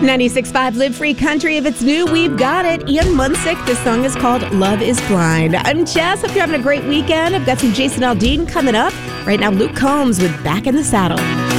96.5 Live Free Country. If it's new, we've got it. Ian Munsick. This song is called Love is Blind. I'm Jess. Hope you're having a great weekend. I've got some Jason Aldean coming up. Right now, Luke Combs with Back in the Saddle.